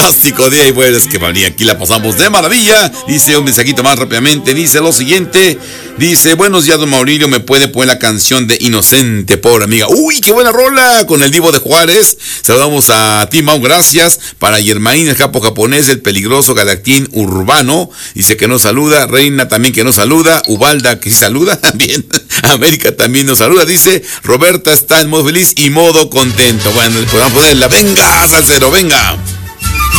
fantástico día y bueno, es que María, aquí la pasamos de maravilla. Dice un mensajito más rápidamente, dice lo siguiente, dice, buenos días, don Maurilio, ¿me puede poner la canción de Inocente, pobre amiga? Uy, qué buena rola, con el Divo de Juárez. Saludamos a ti, Mau, gracias. Para Yermaín, el capo japonés, el peligroso Galactín Urbano, dice que nos saluda. Reina también que nos saluda. Ubalda que sí saluda, bien. América también nos saluda, dice. Roberta está en modo feliz y modo contento. Bueno, podemos ponerla, venga, salsero, venga.